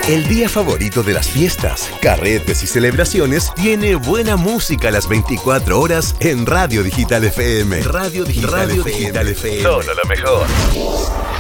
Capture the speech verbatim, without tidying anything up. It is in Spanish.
El día favorito de las fiestas, carretes y celebraciones tiene buena música las veinticuatro horas en Radio Digital F M. Radio Digital, Radio F M. Digital F M. Solo lo mejor.